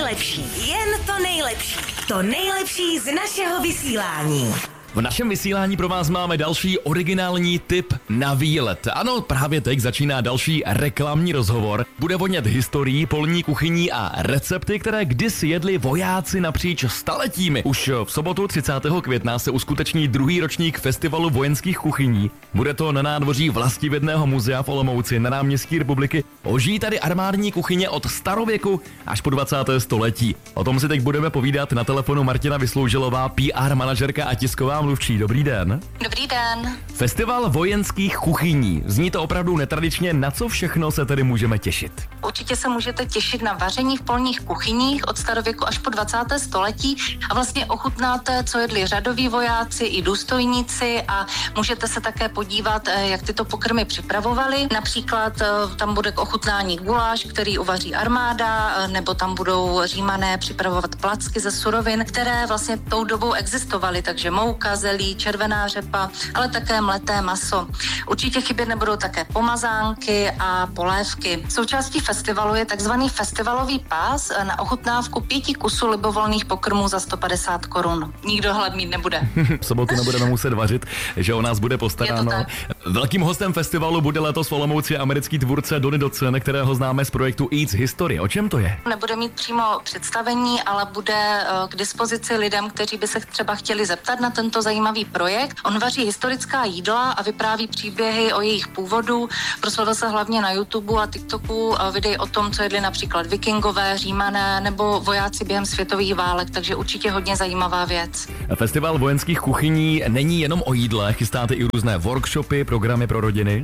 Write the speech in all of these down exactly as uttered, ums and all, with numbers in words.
nejlepší, jen to nejlepší. To nejlepší z našeho vysílání. V našem vysílání pro vás máme další originální tip na výlet. Ano, právě teď začíná další reklamní rozhovor. Bude vonět historií, polní kuchyní a recepty, které kdysi jedli vojáci napříč staletími. Už v sobotu třicátého května se uskuteční druhý ročník festivalu vojenských kuchyní. Bude to na nádvoří Vlastivědného muzea v Olomouci na náměstí Republiky. Ožijí tady armádní kuchyně od starověku až po dvacáté století. O tom si teď budeme povídat na telefonu Martina Vysloužilová, P R manažerka a tisková mluvčí. Dobrý den. Dobrý den. Festival vojenských kuchyní. Zní to opravdu netradičně. Na co všechno se tedy můžeme těšit? Určitě se můžete těšit na vaření v polních kuchyních od starověku až po dvacáté století a vlastně ochutnáte, co jedli řadoví vojáci i důstojníci a můžete se také podívat, jak tyto pokrmy připravovali. Například tam bude k ochutnání guláš, který uvaří armáda, nebo tam budou Římané připravovat placky ze surovin, které vlastně tou dobou existovaly, takže mouka, zelí, červená řepa, ale také mleté maso. Určitě chybět nebudou také pomazánky a polévky. Součástí festivalu je takzvaný festivalový pás na ochutnávku pěti kusů libovolných pokrmů za sto padesát korun. Nikdo hlad mít nebude. V sobotu nebudeme muset vařit, že o nás bude postaráno. Velkým hostem festivalu bude letos v Olomouci americký tvůrce Donny Dodson, kterého známe z projektu Eats History. O čem to je? Nebude mít přímo představení, ale bude k dispozici lidem, kteří by se třeba chtěli zeptat na tento zajímavý projekt. On vaří historická jídla a vypráví příběhy o jejich původu. Proslavil se hlavně na YouTube a TikToku videj o tom, co jedli například vikingové, Římané nebo vojáci během světových válek, takže určitě hodně zajímavá věc. Festival vojenských kuchyní není jenom o jídle, chystáte i různé workshopy, programy pro rodiny?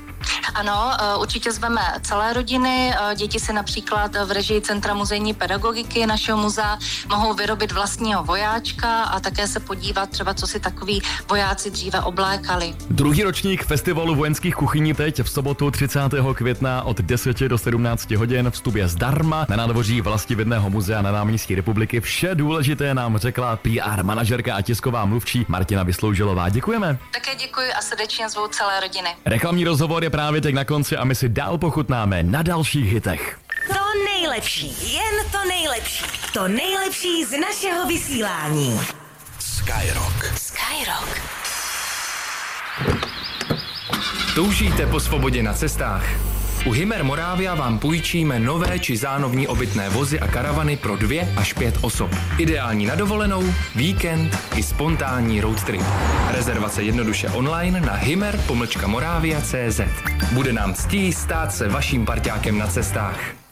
Ano, určitě zveme celé rodiny. Děti si například v režii Centra muzejní pedagogiky našeho muzea mohou vyrobit vlastního vojáčka a také se podívat třeba, co si takový vojáci dříve oblékali. Druhý ročník festivalu vojenských kuchyní teď v sobotu třicátého května od deseti do sedmnácti hodin. Vstup je zdarma na nádvoří Vlastivědného muzea na náměstí Republiky. Vše důležité nám řekla P R manažerka a tisková mluvčí Martina Vysloužilová. Děkujeme. Také děkuji a srdečně zvu celé rodiny. Reklamní rozhovor je právě teď na konci a my si dál pochutnáme na dalších hitech. To nejlepší, jen to nejlepší. To nejlepší z našeho vysílání. Skyrock. Skyrock. Toužíte po svobodě na cestách? U Hymer Moravia vám půjčíme nové či zánovní obytné vozy a karavany pro dvě až pět osob. Ideální na dovolenou, víkend i spontánní road trip. Rezervace jednoduše online na hymer pomlčka moravia tečka cé zet. Bude nám ctí stát se vaším parťákem na cestách.